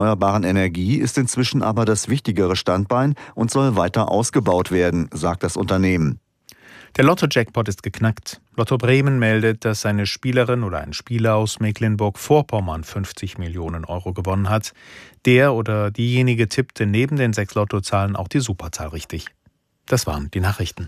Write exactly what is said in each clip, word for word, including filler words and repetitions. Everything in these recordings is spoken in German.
erneuerbaren Energie ist inzwischen aber das wichtigere Standbein und soll weiter ausgebaut werden, sagt das Unternehmen. Der Lotto-Jackpot ist geknackt. Lotto Bremen meldet, dass eine Spielerin oder ein Spieler aus Mecklenburg-Vorpommern fünfzig Millionen Euro gewonnen hat. Der oder diejenige tippte neben den sechs Lottozahlen auch die Superzahl richtig. Das waren die Nachrichten.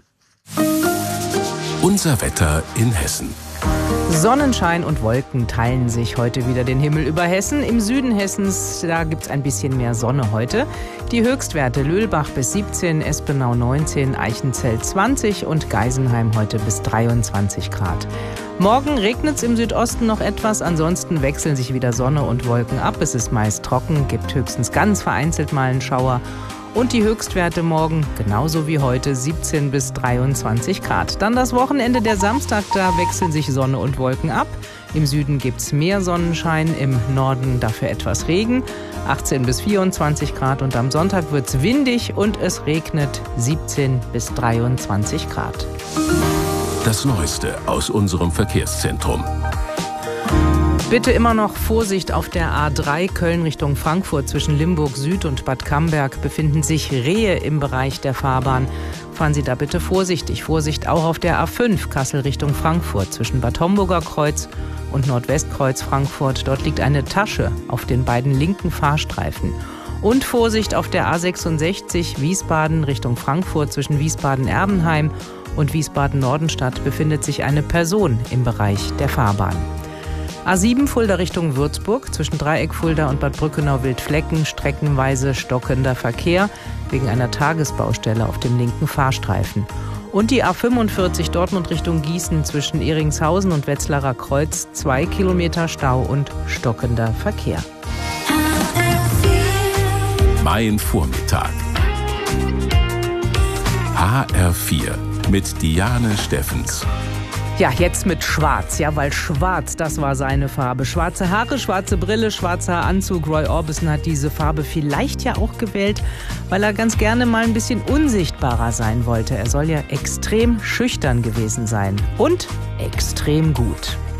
Unser Wetter in Hessen. Sonnenschein und Wolken teilen sich heute wieder den Himmel über Hessen. Im Süden Hessens, da gibt es ein bisschen mehr Sonne heute. Die Höchstwerte Lülbach bis siebzehn, Espenau neunzehn, Eichenzell zwanzig und Geisenheim heute bis dreiundzwanzig Grad. Morgen regnet es im Südosten noch etwas, ansonsten wechseln sich wieder Sonne und Wolken ab. Es ist meist trocken, gibt höchstens ganz vereinzelt mal einen Schauer. Und die Höchstwerte morgen, genauso wie heute, siebzehn bis dreiundzwanzig Grad. Dann das Wochenende, der Samstag, da wechseln sich Sonne und Wolken ab. Im Süden gibt's mehr Sonnenschein, im Norden dafür etwas Regen, achtzehn bis vierundzwanzig Grad. Und am Sonntag wird's windig und es regnet, siebzehn bis dreiundzwanzig Grad. Das Neueste aus unserem Verkehrszentrum. Bitte immer noch Vorsicht auf der A drei Köln Richtung Frankfurt. Zwischen Limburg Süd und Bad Camberg befinden sich Rehe im Bereich der Fahrbahn. Fahren Sie da bitte vorsichtig. Vorsicht auch auf der A fünf Kassel Richtung Frankfurt. Zwischen Bad Homburger Kreuz und Nordwestkreuz Frankfurt. Dort liegt eine Tasche auf den beiden linken Fahrstreifen. Und Vorsicht auf der A sechsundsechzig Wiesbaden Richtung Frankfurt. Zwischen Wiesbaden-Erbenheim und Wiesbaden-Nordenstadt befindet sich eine Person im Bereich der Fahrbahn. A sieben Fulda Richtung Würzburg, zwischen Dreieck Fulda und Bad Brückenau-Wildflecken streckenweise stockender Verkehr wegen einer Tagesbaustelle auf dem linken Fahrstreifen. Und die A fünfundvierzig Dortmund Richtung Gießen zwischen Ehringshausen und Wetzlarer Kreuz, zwei Kilometer Stau und stockender Verkehr. Mein Vormittag. H R vier mit Diane Steffens. Ja, jetzt mit Schwarz. Ja, weil Schwarz, das war seine Farbe. Schwarze Haare, schwarze Brille, schwarzer Anzug. Roy Orbison hat diese Farbe vielleicht ja auch gewählt, weil er ganz gerne mal ein bisschen unsichtbarer sein wollte. Er soll ja extrem schüchtern gewesen sein. Und extrem gut.